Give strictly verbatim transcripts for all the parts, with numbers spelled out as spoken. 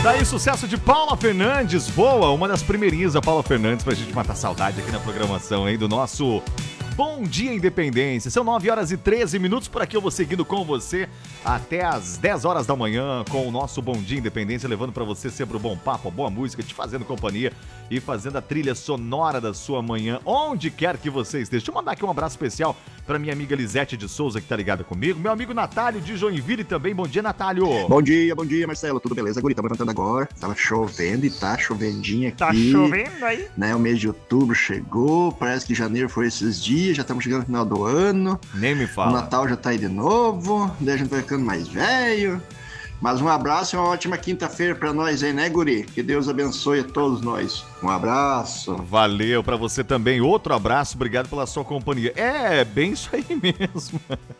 Daí, sucesso de Paula Fernandes, Voa, uma das primeirinhas da Paula Fernandes, pra gente matar saudade aqui na programação aí do nosso Bom Dia Independência. São nove horas e treze minutos, por aqui eu vou seguindo com você até as dez horas da manhã com o nosso Bom Dia Independência, levando pra você sempre o bom papo, a boa música, te fazendo companhia e fazendo a trilha sonora da sua manhã, onde quer que você esteja. Deixa eu mandar aqui um abraço especial pra minha amiga Lisete de Souza, que tá ligada comigo, meu amigo Natálio de Joinville também. Bom dia, Natálio. Bom dia, bom dia, Marcelo. Tudo beleza, guri? Tava levantando agora. Tava chovendo e tá chovendinho aqui. Tá chovendo aí? Né, o mês de outubro chegou, parece que janeiro foi esses dias, já estamos chegando no final do ano. Nem me fala. O Natal já tá aí de novo, daí a gente vai ficando mais velho. Mas um abraço e uma ótima quinta-feira pra nós aí, né, guri? Que Deus abençoe a todos nós. Um abraço. Valeu pra você também. Outro abraço, obrigado pela sua companhia. É, bem isso aí mesmo.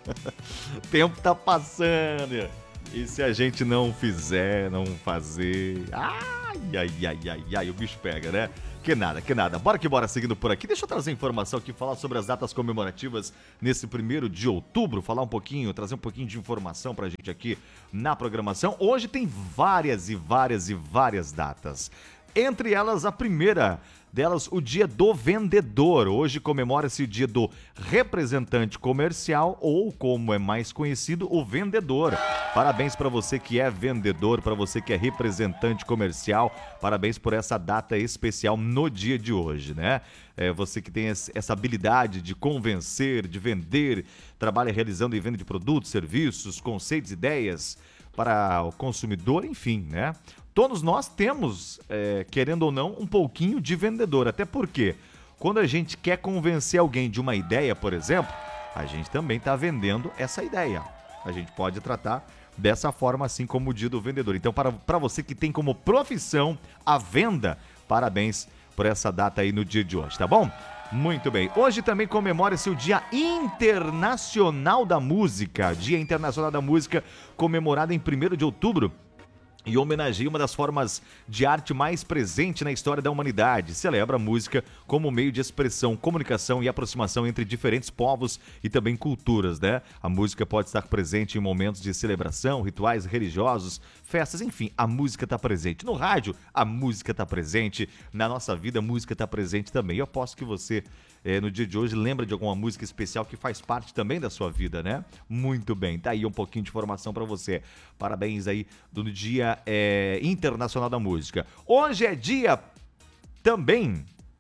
O tempo tá passando. E se a gente não fizer, não fazer... Ai, ai, ai, ai, ai, o bicho pega, né? Que nada, que nada. Bora que bora, seguindo por aqui. Deixa eu trazer informação aqui, falar sobre as datas comemorativas nesse primeiro de outubro, falar um pouquinho, trazer um pouquinho de informação pra gente aqui na programação. Hoje tem várias e várias e várias datas. Entre elas, a primeira delas, o Dia do Vendedor. Hoje comemora-se o Dia do Representante Comercial, ou como é mais conhecido, o vendedor. Parabéns para você que é vendedor, para você que é representante comercial. Parabéns por essa data especial no dia de hoje, né? É, você que tem essa habilidade de convencer, de vender, trabalha realizando e venda de produtos, serviços, conceitos, ideias para o consumidor, enfim, né? Todos nós temos, é, querendo ou não, um pouquinho de vendedor. Até porque, quando a gente quer convencer alguém de uma ideia, por exemplo, a gente também está vendendo essa ideia. A gente pode tratar dessa forma, assim como o Dia do Vendedor. Então, para, para você que tem como profissão a venda, parabéns por essa data aí no dia de hoje, tá bom? Muito bem. Hoje também comemora-se o Dia Internacional da Música. Dia Internacional da Música, comemorado em primeiro de outubro. E homenageia uma das formas de arte mais presente na história da humanidade. Celebra a música como meio de expressão, comunicação e aproximação entre diferentes povos e também culturas, né? A música pode estar presente em momentos de celebração, rituais religiosos, festas, enfim, a música está presente. No rádio, a música está presente. Na nossa vida, a música está presente também. Eu aposto que você, é, no dia de hoje, lembra de alguma música especial que faz parte também da sua vida, né? Muito bem, tá aí um pouquinho de informação para você. Parabéns aí do Dia é, Internacional da Música. Hoje é dia também...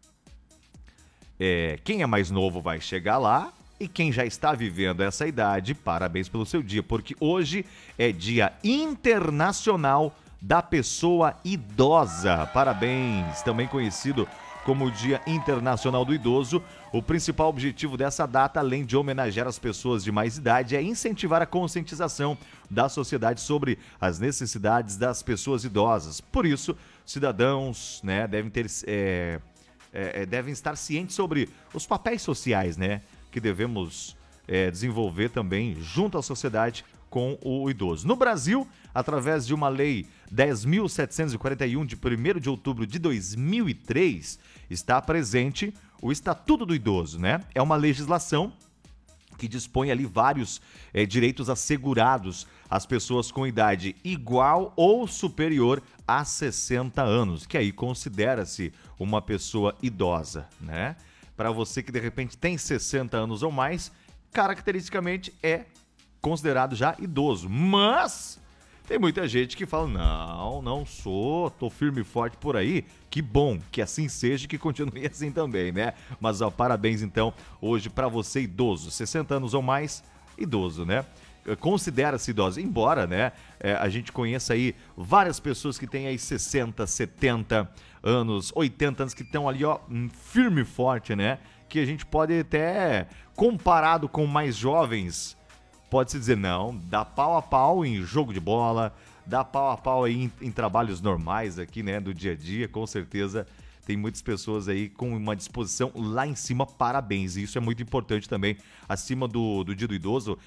É, quem é mais novo vai chegar lá. E quem já está vivendo essa idade, parabéns pelo seu dia, porque hoje é Dia Internacional da Pessoa Idosa. Parabéns, também conhecido como Dia Internacional do Idoso. O principal objetivo dessa data, além de homenagear as pessoas de mais idade, é incentivar a conscientização da sociedade sobre as necessidades das pessoas idosas. Por isso, cidadãos, né, devem ter, é, é, devem estar cientes sobre os papéis sociais, né, que devemos é, desenvolver também junto à sociedade com o idoso. No Brasil, através de uma lei dez mil setecentos e quarenta e um de primeiro de outubro de dois mil e três, está presente o Estatuto do Idoso, né? É uma legislação que dispõe ali vários é, direitos assegurados às pessoas com idade igual ou superior a sessenta anos, que aí considera-se uma pessoa idosa, né? Para você que de repente tem sessenta anos ou mais, caracteristicamente é considerado já idoso. Mas tem muita gente que fala, não, não sou, tô firme e forte por aí. Que bom, que assim seja e que continue assim também, né? Mas ó, parabéns então hoje para você idoso, sessenta anos ou mais, idoso, né? Considera-se idosa, embora, né, é, a gente conheça aí várias pessoas que têm aí sessenta, setenta anos, oitenta anos, que estão ali, ó, firme e forte, né, que a gente pode até, comparado com mais jovens, pode-se dizer, não, dá pau a pau em jogo de bola, dá pau a pau aí em, em trabalhos normais aqui, né, do dia a dia, com certeza. Tem muitas pessoas aí com uma disposição lá em cima, parabéns. E isso é muito importante também, acima do, do dia do idoso,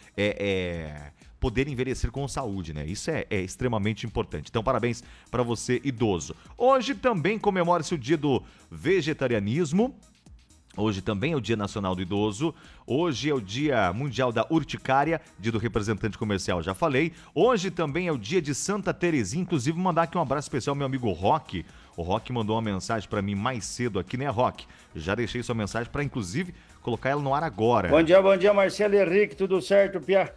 é, é poder envelhecer com saúde, né? Isso é, é extremamente importante. Então, parabéns para você, idoso. Hoje também comemora-se o dia do vegetarianismo. Hoje também é o Dia Nacional do Idoso. Hoje é o Dia Mundial da Urticária, Dia do Representante Comercial, já falei. Hoje também é o Dia de Santa Terezinha. Inclusive, mandar aqui um abraço especial ao meu amigo Roque. O Roque mandou uma mensagem para mim mais cedo aqui, né, Roque? Já deixei sua mensagem para, inclusive, colocar ela no ar agora. Bom dia, bom dia, Marcelo Henrique. Tudo certo, Pia?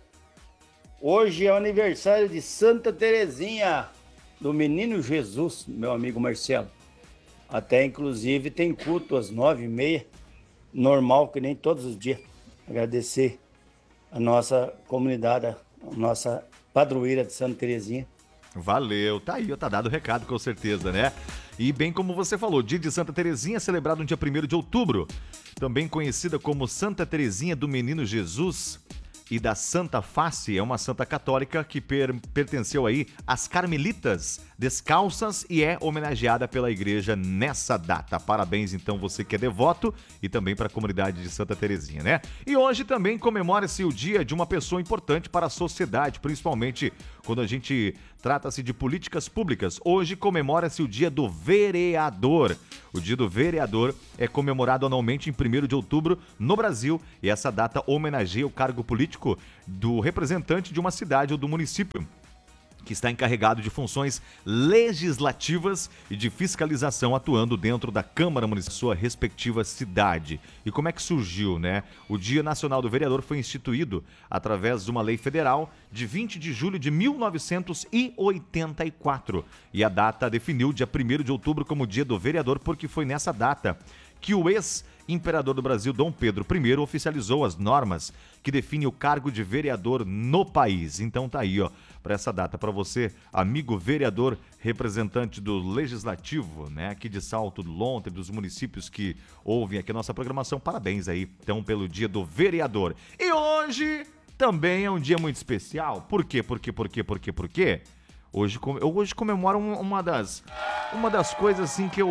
Hoje é o aniversário de Santa Terezinha, do Menino Jesus, meu amigo Marcelo. Até, inclusive, tem culto às nove e meia. Normal, que nem todos os dias. Agradecer a nossa comunidade, a nossa padroeira de Santa Terezinha. Valeu, tá aí, tá dado o recado, com certeza, né? E bem como você falou, dia de Santa Terezinha, celebrado no dia primeiro de outubro, também conhecida como Santa Terezinha do Menino Jesus e da Santa Face, é uma santa católica que per- pertenceu aí às Carmelitas Descalças e é homenageada pela igreja nessa data. Parabéns então você que é devoto e também para a comunidade de Santa Terezinha, né? E hoje também comemora-se o dia de uma pessoa importante para a sociedade, principalmente quando a gente trata-se de políticas públicas. Hoje comemora-se o dia do vereador. O dia do vereador é comemorado anualmente em primeiro de outubro no Brasil e essa data homenageia o cargo político do representante de uma cidade ou do município que está encarregado de funções legislativas e de fiscalização atuando dentro da Câmara Municipal, sua respectiva cidade. E como é que surgiu, né? O Dia Nacional do Vereador foi instituído através de uma lei federal de vinte de julho de mil novecentos e oitenta e quatro. E a data definiu o dia primeiro de outubro como Dia do Vereador porque foi nessa data que o ex-imperador do Brasil, Dom Pedro I, oficializou as normas que definem o cargo de vereador no país. Então tá aí, ó, para essa data, para você, amigo vereador, representante do Legislativo, né, aqui de Salto, Lontre, dos municípios que ouvem aqui a nossa programação, parabéns aí, então, pelo Dia do Vereador. E hoje também é um dia muito especial. Por quê? Por quê? Por quê? Por quê? Por quê? Hoje, eu hoje comemoro uma das, uma das coisas assim que eu,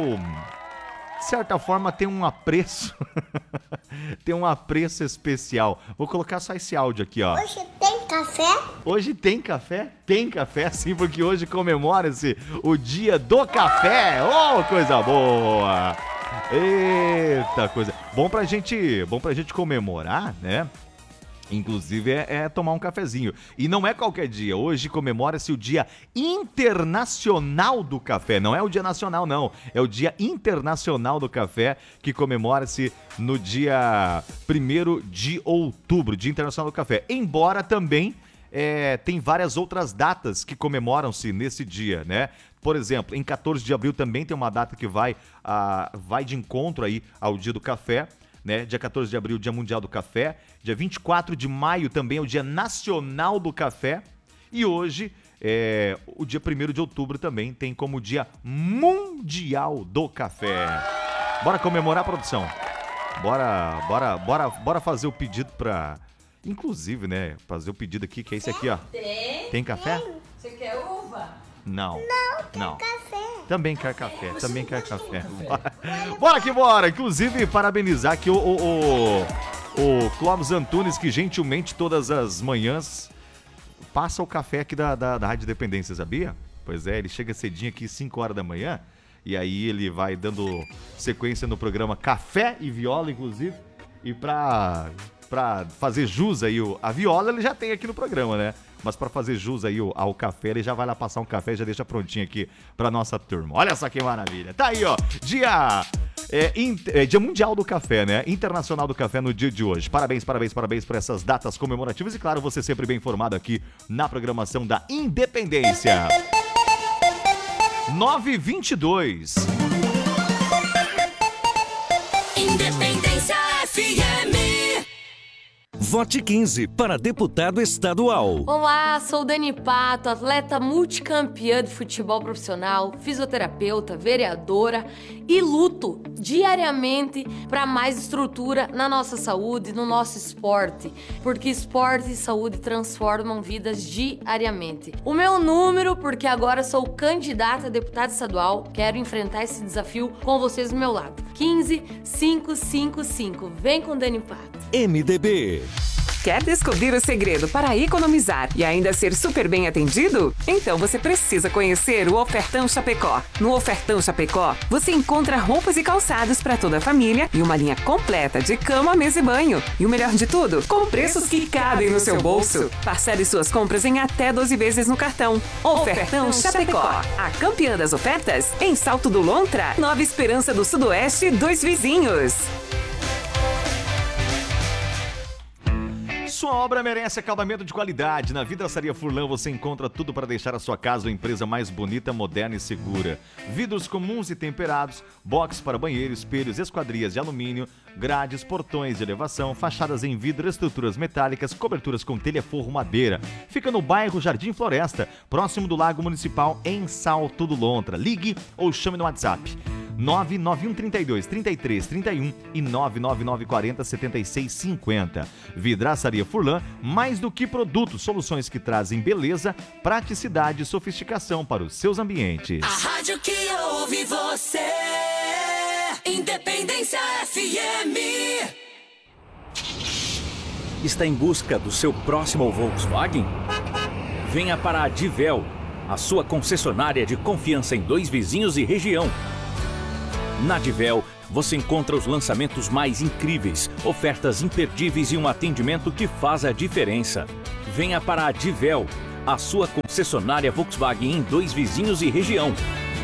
de certa forma, tem um apreço, tem um apreço especial. Vou colocar só esse áudio aqui, ó. Hoje tem café? Hoje tem café? Tem café, sim, porque hoje comemora-se o dia do café. Oh, coisa boa! Eita, coisa... Bom pra gente, bom pra gente comemorar, né? Inclusive é, é tomar um cafezinho. E não é qualquer dia. Hoje comemora-se o Dia Internacional do Café. Não é o Dia Nacional, não. É o Dia Internacional do Café, que comemora-se no dia primeiro de outubro, Dia Internacional do Café. Embora também é, tem várias outras datas que comemoram-se nesse dia, né? Por exemplo, em quatorze de abril também tem uma data que vai, a, vai de encontro aí ao Dia do Café. Né? Dia quatorze de abril, Dia Mundial do Café. Dia vinte e quatro de maio também é o Dia Nacional do Café. E hoje, é, o dia primeiro de outubro também tem como Dia Mundial do Café. Bora comemorar, produção? Bora, bora, bora, bora fazer o pedido pra... Inclusive, né? Fazer o pedido aqui, que é esse aqui, ó. Tem. Tem café? Você quer uva? Não. Não, tem Não. café. Também quer café, também quer café. Bora, bora que bora! Inclusive, parabenizar aqui o, o, o, o Clóvis Antunes, que gentilmente todas as manhãs passa o café aqui da, da, da Rádio Dependência, sabia? Pois é, ele chega cedinho aqui, cinco horas da manhã, e aí ele vai dando sequência no programa Café e Viola, inclusive, e pra, pra fazer jus aí o, a viola, ele já tem aqui no programa, né? Mas para fazer jus aí ao, ao café, ele já vai lá passar um café e já deixa prontinho aqui pra nossa turma. Olha só que maravilha. Tá aí, ó. Dia, é, in, é, dia Mundial do Café, né? Internacional do Café no dia de hoje. Parabéns, parabéns, parabéns por essas datas comemorativas. E claro, você sempre bem informado aqui na programação da Independência. nove e vinte e dois. Independência F M. Vote quinze para deputado estadual. Olá, sou Dani Pato, atleta multicampeã de futebol profissional, fisioterapeuta, vereadora e luto diariamente para mais estrutura na nossa saúde, no nosso esporte, porque esporte e saúde transformam vidas diariamente. O meu número, porque agora sou candidata a deputada estadual, quero enfrentar esse desafio com vocês do meu lado. quinze, quinhentos e cinquenta e cinco. Vem com Dani Pato. M D B. Quer descobrir o segredo para economizar e ainda ser super bem atendido? Então você precisa conhecer o Ofertão Chapecó. No Ofertão Chapecó, você encontra roupas e calçados para toda a família e uma linha completa de cama, mesa e banho. E o melhor de tudo, com preços que cabem no seu bolso. Parcele suas compras em até doze vezes no cartão. Ofertão Chapecó, a campeã das ofertas em Salto do Lontra, Nova Esperança do Sudoeste, Dois Vizinhos. Sua obra merece acabamento de qualidade. Na Vidraçaria Furlan você encontra tudo para deixar a sua casa ou empresa mais bonita, moderna e segura. Vidros comuns e temperados, box para banheiro, espelhos, esquadrias de alumínio, grades, portões de elevação, fachadas em vidro, estruturas metálicas, coberturas com telha forro madeira. Fica no bairro Jardim Floresta, próximo do Lago Municipal, em Salto do Lontra. Ligue ou chame no WhatsApp nove nove um três dois, três três três um e nove nove nove quatro zero sete seis cinco zero. Vidraçaria Furlan, mais do que produtos, soluções que trazem beleza, praticidade e sofisticação para os seus ambientes. A rádio que ouve você, Independência F M. Está em busca do seu próximo Volkswagen? Venha para a Divel, a sua concessionária de confiança em Dois Vizinhos e região. Na Divel, você encontra os lançamentos mais incríveis, ofertas imperdíveis e um atendimento que faz a diferença. Venha para a Divel, a sua concessionária Volkswagen em Dois Vizinhos e região.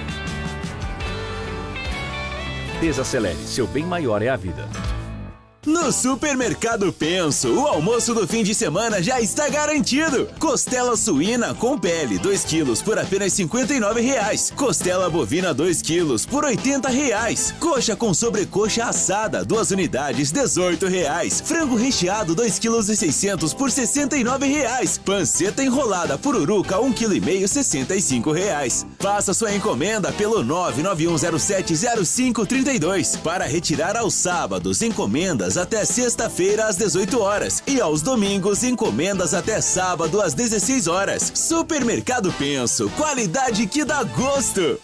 Desacelere, seu bem maior é a vida. No Supermercado Penso, o almoço do fim de semana já está garantido. Costela suína com pele, dois quilos por apenas cinquenta e nove reais. Costela bovina dois quilos por oitenta reais. Coxa com sobrecoxa assada, duas unidades, dezoito reais. Frango recheado dois quilos e seiscentos por sessenta e nove reais. Panceta enrolada pururuca um quilo e meio, sessenta e cinco reais. Faça sua encomenda pelo nove nove um zero sete zero cinco três dois. Para retirar aos sábados, encomendas até sexta-feira às dezoito horas e aos domingos encomendas até sábado às dezesseis horas. Supermercado Penso, qualidade que dá gosto.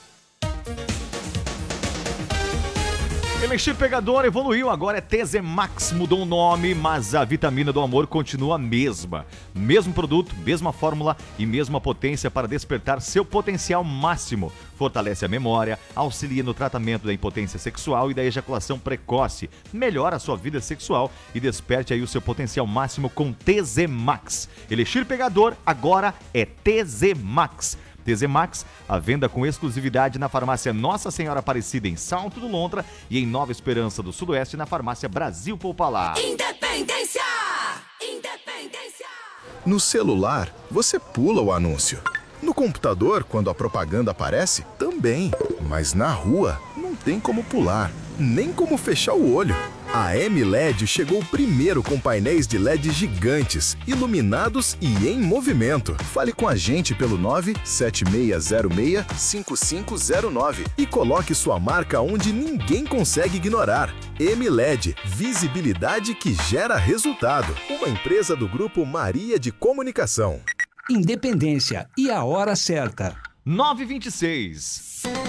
Elixir Pegador evoluiu, agora é T Z Max, mudou o nome, mas a vitamina do amor continua a mesma. Mesmo produto, mesma fórmula e mesma potência para despertar seu potencial máximo. Fortalece a memória, auxilia no tratamento da impotência sexual e da ejaculação precoce. Melhora a sua vida sexual e desperte aí o seu potencial máximo com T Z Max. Elixir Pegador agora é T Z Max. T Z Max, a venda com exclusividade na farmácia Nossa Senhora Aparecida em Salto do Lontra e em Nova Esperança do Sudoeste na farmácia Brasil Popular. Independência! Independência! No celular, você pula o anúncio. No computador, quando a propaganda aparece, também. Mas na rua, não tem como pular, nem como fechar o olho. A M L E D chegou primeiro com painéis de L E D gigantes, iluminados e em movimento. Fale com a gente pelo nove sete seis zero seis cinco cinco zero nove e coloque sua marca onde ninguém consegue ignorar. M L E D, visibilidade que gera resultado. Uma empresa do Grupo Maria de Comunicação. Independência e a hora certa. nove e vinte e seis.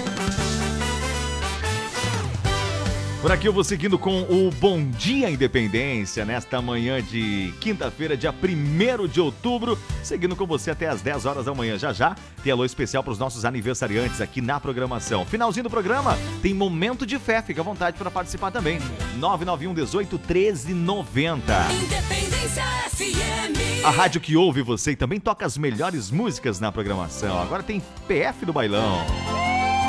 Por aqui eu vou seguindo com o Bom Dia Independência, nesta manhã de quinta-feira, dia primeiro de outubro, seguindo com você até às dez horas da manhã. Já já tem alô especial para os nossos aniversariantes aqui na programação. Finalzinho do programa, tem Momento de Fé, fica à vontade para participar também. nove nove um, dezoito, treze, noventa. Independência F M. A rádio que ouve você e também toca as melhores músicas na programação. Agora tem P F do Bailão.